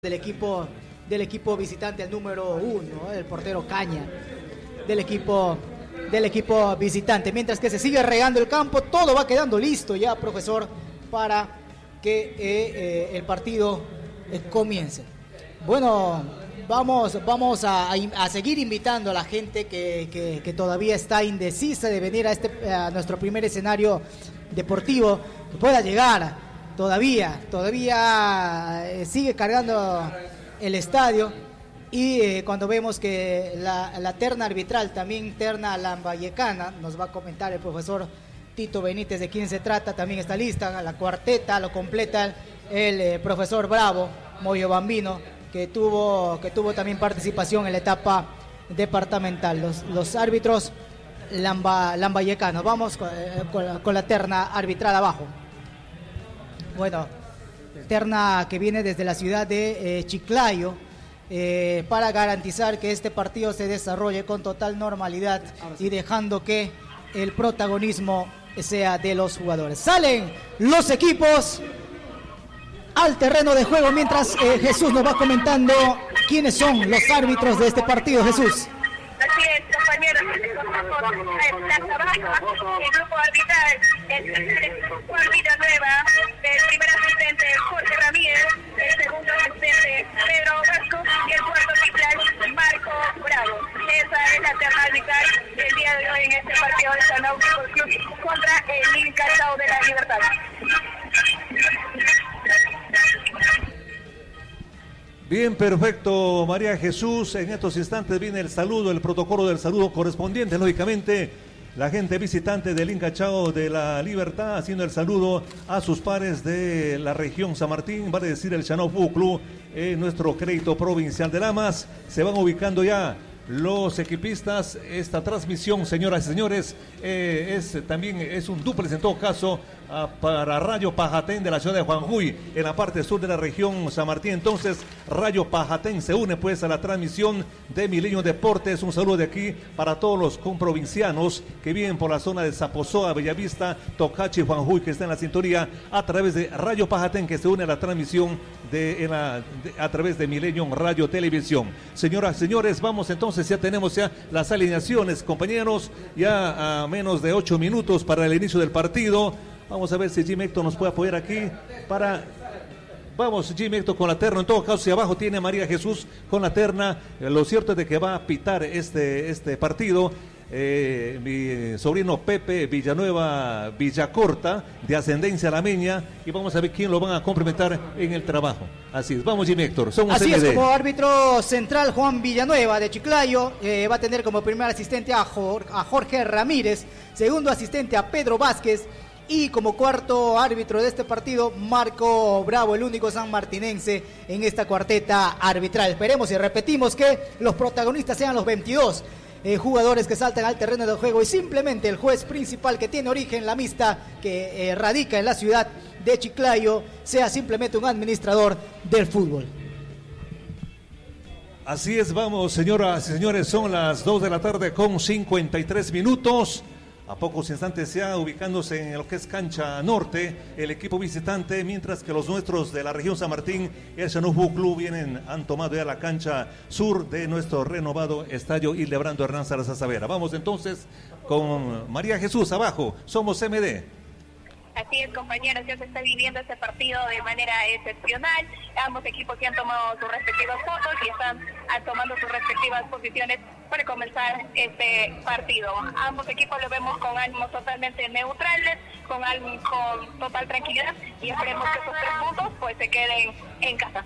del equipo visitante, el número 1, el portero Caña del equipo visitante. Mientras que se sigue regando el campo, todo va quedando listo ya, profesor, para que el partido comience. Bueno, vamos a seguir invitando a la gente que todavía está indecisa de venir a nuestro primer escenario deportivo, que pueda llegar. Todavía sigue cargando el estadio y cuando vemos que la terna arbitral, también terna lambayecana, nos va a comentar el profesor Tito Benítez de quién se trata, también está lista, la cuarteta lo completa el profesor Bravo, Moyo Bambino, que tuvo también participación en la etapa departamental. Los árbitros lambayecanos. Vamos con la terna arbitral abajo. Bueno, terna que viene desde la ciudad de Chiclayo para garantizar que este partido se desarrolle con total normalidad y dejando que el protagonismo sea de los jugadores. Salen los equipos al terreno de juego mientras Jesús nos va comentando quiénes son los árbitros de este partido. Jesús. Así es, compañeros, planta baja, el grupo arbitral, el grupo Villanueva, el primer asistente Jorge Ramírez, el segundo asistente Pedro Vasco y el cuarto arbitral Marco Bravo. Esa es la terna arbitral del día de hoy en este partido de Sanau Fútbol Club contra el Incachao de la Libertad. Bien, perfecto, María Jesús. En estos instantes viene el saludo, el protocolo del saludo correspondiente, lógicamente, la gente visitante del Incachao de la Libertad haciendo el saludo a sus pares de la región San Martín, vale decir el Sanau Fútbol Club, nuestro crédito provincial de Lamas. Se van ubicando ya los equipistas. Esta transmisión, señoras y señores, también es un dúplex en todo caso para Rayo Pajatén de la ciudad de Juanjuy, en la parte sur de la región San Martín. Entonces, Rayo Pajatén se une pues a la transmisión de Milenio Deportes. Un saludo de aquí para todos los comprovincianos que viven por la zona de Zaposoa, Bellavista, Tocachi y Juanjuy, que está en la sintonía a través de Rayo Pajatén, que se une a la transmisión a través de Milenio Radio Televisión. Señoras y señores, vamos entonces, ya tenemos las alineaciones, compañeros, ya a menos de 8 minutos para el inicio del partido. Vamos a ver si Jim Héctor nos puede apoyar aquí Vamos, Jim Héctor con la terna. En todo caso, si abajo tiene María Jesús con la terna, lo cierto es de que va a pitar este partido mi sobrino Pepe Villanueva Villacorta, de ascendencia alameña, y vamos a ver quién lo van a complementar en el trabajo. Así es, vamos, Jim Héctor, somos así MD. Es, como árbitro central Juan Villanueva de Chiclayo, va a tener como primer asistente a Jorge Ramírez, segundo asistente a Pedro Vázquez, y como cuarto árbitro de este partido, Marco Bravo, el único sanmartinense en esta cuarteta arbitral. Esperemos y repetimos que los protagonistas sean los 22 jugadores que saltan al terreno del juego y simplemente el juez principal, que tiene origen la mixta, que radica en la ciudad de Chiclayo, sea simplemente un administrador del fútbol. Así es, vamos, señoras y señores, son las 2 de la tarde con 53 minutos. A pocos instantes ya ubicándose en lo que es cancha norte, el equipo visitante, mientras que los nuestros de la región San Martín, el Sanau Fútbol Club, han tomado ya la cancha sur de nuestro renovado estadio Hildebrando Hernán Sarazazavera. Vamos entonces con María Jesús abajo, somos MD. Así es, compañeros, ya se está viviendo este partido de manera excepcional. Ambos equipos ya han tomado sus respectivas fotos y están tomando sus respectivas posiciones para comenzar este partido. Ambos equipos lo vemos con ánimos totalmente neutrales, con total tranquilidad, y esperemos que esos 3 puntos pues se queden en casa.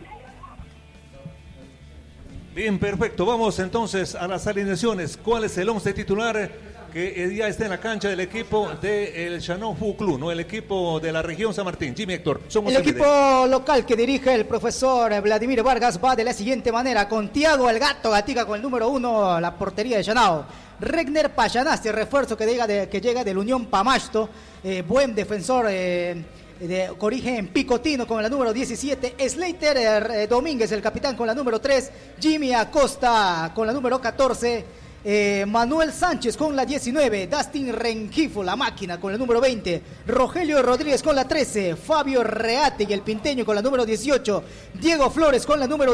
Bien, perfecto. Vamos entonces a las alineaciones. ¿Cuál es el 11 titular que ya está en la cancha del equipo del Sanau Fútbol Club, no el equipo de la región San Martín? Jimmy Héctor, somos el equipo local que dirige el profesor Vladimir Vargas va de la siguiente manera: con Tiago el Gato Gatica con el número 1, la portería de Sanau. Regner Payanasti, refuerzo que llega del Unión Pamasto, buen defensor de origen picotino con la número 17, Slater Domínguez, el capitán, con la número 3, Jimmy Acosta con la número 14, Manuel Sánchez con la 19, Dustin Rengifo, la máquina, con la número 20, Rogelio Rodríguez con la 13, Fabio Reate y el Pinteño con la número 18, Diego Flores con la número